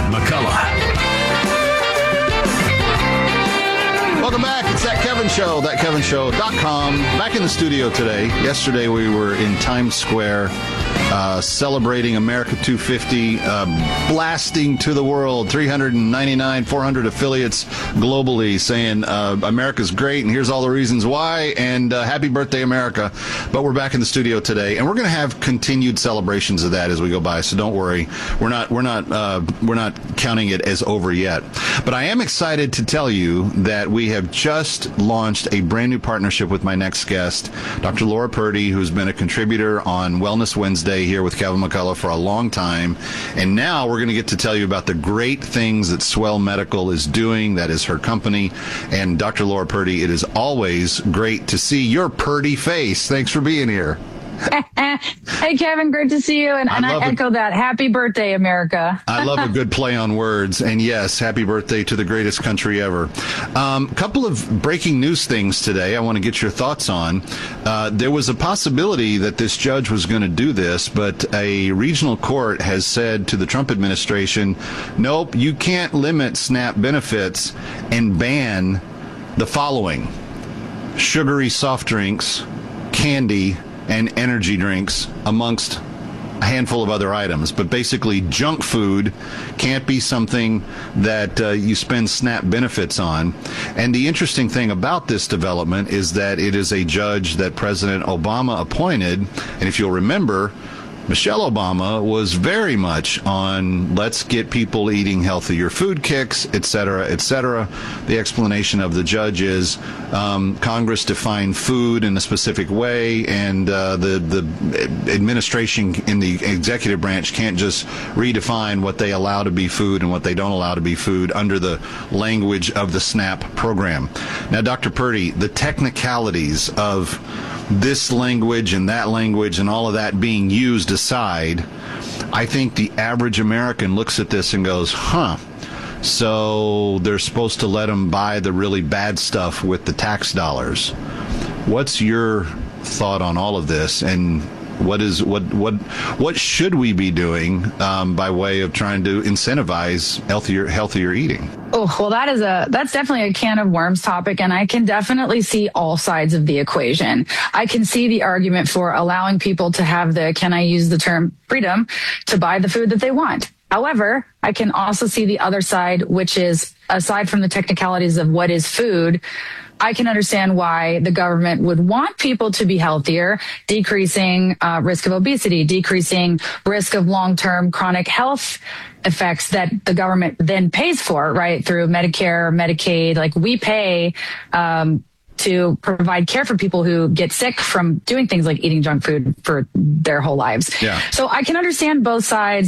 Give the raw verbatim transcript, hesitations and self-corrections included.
McCullough. Welcome back. It's That Kevin Show, that kevin show dot com. Back in the studio today. Yesterday we were in Times Square uh, celebrating America two fifty, uh, blasting to the world, three hundred ninety-nine, four hundred affiliates globally saying uh, America's great and here's all the reasons why, and uh, happy birthday, America. But we're back in the studio today, and we're going to have continued celebrations of that as we go by, so don't worry. We're not, we're not, uh, we're not counting it as over yet. But I am excited to tell you that we have just launched a brand new partnership with my next guest, Doctor Laura Purdy, who's been a contributor on Wellness Wednesday here with Kevin McCullough for a long time. And now we're going to get to tell you about the great things that Swell Medical is doing. That is her company. And Doctor Laura Purdy, it is always great to see your Purdy face. Thanks for being here. Hey, Kevin, great to see you. And, and I, I echo a, that. Happy birthday, America. I love a good play on words. And yes, happy birthday to the greatest country ever. A um, couple of breaking news things today I want to get your thoughts on. Uh, there was a possibility that this judge was going to do this, but a regional court has said to the Trump administration, nope, you can't limit SNAP benefits and ban the following: sugary soft drinks, candy, and energy drinks, amongst a handful of other items. But basically, junk food can't be something that uh, you spend SNAP benefits on. And the interesting thing about this development is that it is a judge that President Obama appointed. And if you'll remember, Michelle Obama was very much on let's get people eating healthier food kicks, et cetera, et cetera. The explanation of the judge is um, Congress defined food in a specific way, and uh, the, the administration in the executive branch can't just redefine what they allow to be food and what they don't allow to be food under the language of the SNAP program. Now, Doctor Purdy, the technicalities of this language and that language and all of that being used aside, I think the average American looks at this and goes, huh, so they're supposed to let them buy the really bad stuff with the tax dollars. What's your thought on all of this, and what is what what what should we be doing um, by way of trying to incentivize healthier healthier eating? Oh, well, that is a, that's definitely a can of worms topic. And I can definitely see all sides of the equation. I can see the argument for allowing people to have the, can I use the term freedom to buy the food that they want. However, I can also see the other side, which is aside from the technicalities of what is food, I can understand why the government would want people to be healthier, decreasing uh, risk of obesity, decreasing risk of long-term chronic health effects that the government then pays for, right, through Medicare, Medicaid. Like we pay um, to provide care for people who get sick from doing things like eating junk food for their whole lives. Yeah. So I can understand both sides.